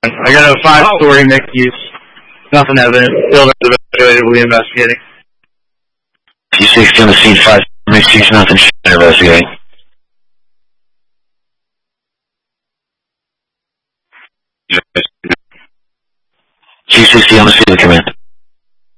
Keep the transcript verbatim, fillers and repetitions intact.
I got a five-story oh. mixed use. Nothing evident. Buildings evaluated. We'll be investigating. G sixty on the scene, five mixed use, nothing investigating. G sixty on the scene, command.